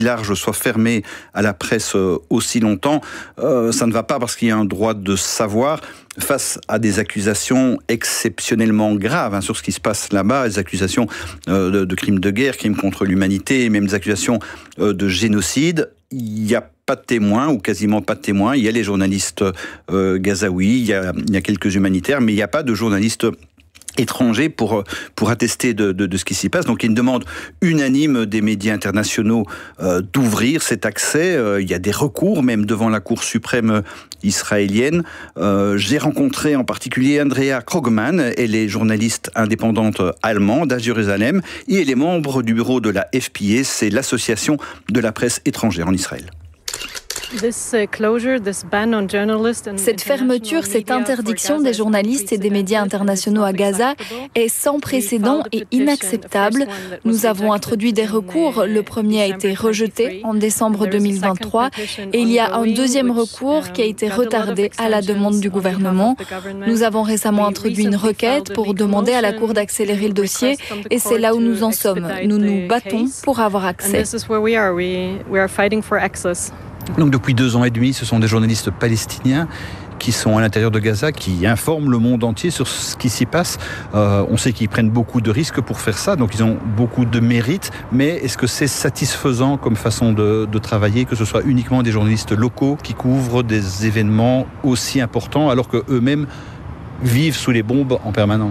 large soit fermé à la presse aussi longtemps, ça ne va pas parce qu'il y a un droit de savoir face à des accusations exceptionnellement graves sur ce qui se passe là-bas, des accusations de crimes de guerre, crimes contre l'humanité, même des accusations de génocide. Il n'y a pas de témoins, ou quasiment pas de témoins. Il y a les journalistes gazaouis, il y a quelques humanitaires, mais il n'y a pas de journalistes étrangers pour attester de ce qui s'y passe. Donc il y a une demande unanime des médias internationaux d'ouvrir cet accès. Il y a des recours même devant la Cour suprême israélienne. J'ai rencontré en particulier Andrea Krogman, elle est journaliste indépendante allemande à Jérusalem et elle est membre du bureau de la FPA, c'est l'association de la presse étrangère en Israël. Cette fermeture, cette interdiction des journalistes et des médias internationaux à Gaza est sans précédent et inacceptable. Nous avons introduit des recours. Le premier a été rejeté en décembre 2023 et il y a un deuxième recours qui a été retardé à la demande du gouvernement. Nous avons récemment introduit une requête pour demander à la Cour d'accélérer le dossier et c'est là où nous en sommes. Nous nous battons pour avoir accès. Donc depuis 2 ans et demi, ce sont des journalistes palestiniens qui sont à l'intérieur de Gaza, qui informent le monde entier sur ce qui s'y passe. On sait qu'ils prennent beaucoup de risques pour faire ça, donc ils ont beaucoup de mérite. Mais est-ce que c'est satisfaisant comme façon de travailler, que ce soit uniquement des journalistes locaux qui couvrent des événements aussi importants, alors qu'eux-mêmes vivent sous les bombes en permanence ?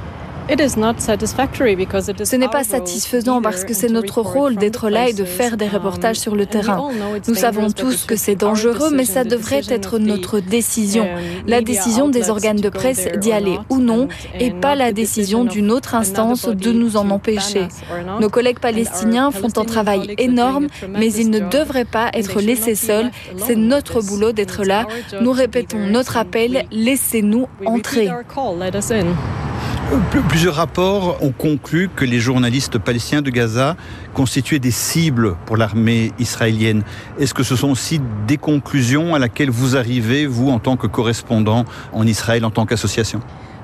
Ce n'est pas satisfaisant parce que c'est notre rôle d'être là et de faire des reportages sur le terrain. Nous savons tous que c'est dangereux, mais ça devrait être notre décision. La décision des organes de presse d'y aller ou non, et pas la décision d'une autre instance de nous en empêcher. Nos collègues palestiniens font un travail énorme, mais ils ne devraient pas être laissés seuls. C'est notre boulot d'être là. Nous répétons notre appel, laissez-nous entrer. Plusieurs rapports ont conclu que les journalistes palestiniens de Gaza constituaient des cibles pour l'armée israélienne. Est-ce que ce sont aussi des conclusions à laquelle vous arrivez, vous, en tant que correspondant en Israël, en tant qu'association ?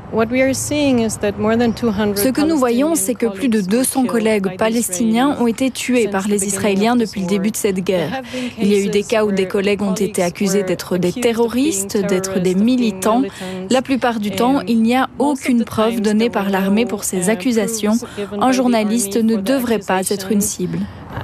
Ce que nous voyons, c'est que plus de 200 collègues palestiniens ont été tués par les Israéliens depuis le début de cette guerre. Il y a eu des cas où des collègues ont été accusés d'être des terroristes, d'être des militants. La plupart du temps, il n'y a aucune preuve donnée par l'armée pour ces accusations. Un journaliste ne devrait pas être une cible.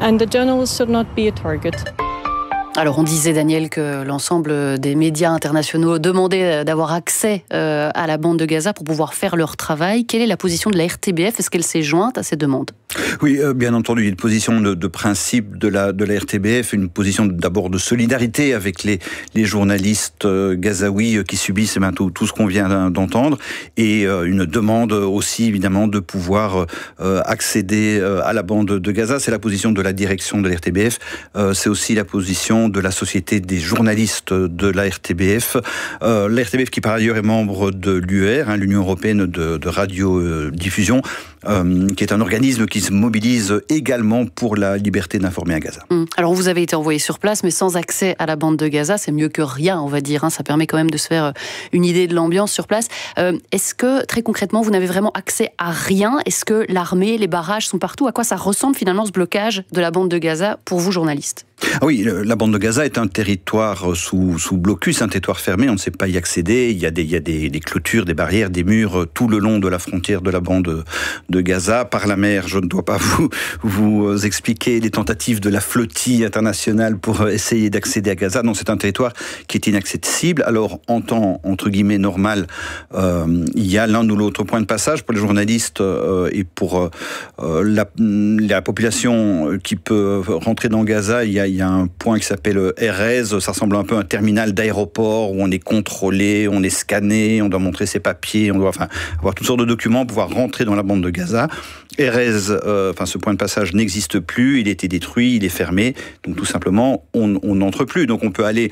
Alors on disait, Daniel, que l'ensemble des médias internationaux demandaient d'avoir accès à la bande de Gaza pour pouvoir faire leur travail. Quelle est la position de la RTBF ? Est-ce qu'elle s'est jointe à ces demandes ? Oui, bien entendu, il y a une position de principe de la RTBF, une position d'abord de solidarité avec les journalistes gazaouis qui subissent tout ce qu'on vient d'entendre, et une demande aussi évidemment de pouvoir accéder à la bande de Gaza. C'est la position de la direction de la RTBF, c'est aussi la position de la Société des journalistes de la RTBF. La RTBF qui par ailleurs est membre de l'UR, l'Union européenne de radiodiffusion, qui est un organisme qui se mobilise également pour la liberté d'informer à Gaza. Alors vous avez été envoyé sur place, mais sans accès à la bande de Gaza, c'est mieux que rien, on va dire. Ça permet quand même de se faire une idée de l'ambiance sur place. Est-ce que, très concrètement, vous n'avez vraiment accès à rien ? Est-ce que l'armée, les barrages sont partout ? À quoi ça ressemble finalement ce blocage de la bande de Gaza pour vous, journalistes ? Oui, la bande de Gaza est un territoire sous blocus, un territoire fermé, on ne sait pas y accéder. Il y a des clôtures, des barrières, des murs tout le long de la frontière de la bande de Gaza. Par la mer, je ne dois pas vous expliquer les tentatives de la flottille internationale pour essayer d'accéder à Gaza. Non, c'est un territoire qui est inaccessible. Alors, en temps, entre guillemets, normal, il y a l'un ou l'autre point de passage pour les journalistes et pour la population qui peut rentrer dans Gaza. Il y a un point qui s'appelle Erez, ça ressemble un peu à un terminal d'aéroport où on est contrôlé, on est scanné, on doit montrer ses papiers, on doit avoir toutes sortes de documents pour pouvoir rentrer dans la bande de Gaza. Erez, ce point de passage n'existe plus, il a été détruit, il est fermé, donc tout simplement on n'entre plus. Donc on peut aller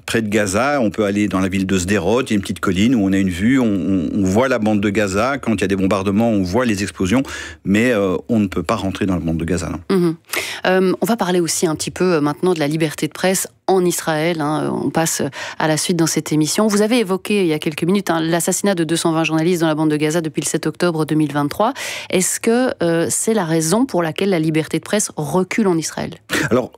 près de Gaza, on peut aller dans la ville de Sderot, il y a une petite colline où on a une vue, on voit la bande de Gaza. Quand il y a des bombardements, on voit les explosions, mais on ne peut pas rentrer dans la bande de Gaza. Non. On va parler aussi un petit peu maintenant de la liberté de presse en Israël. On passe à la suite dans cette émission. Vous avez évoqué il y a quelques minutes l'assassinat de 220 journalistes dans la bande de Gaza depuis le 7 octobre 2023. Est-ce que c'est la raison pour laquelle la liberté de presse recule en Israël ? Alors,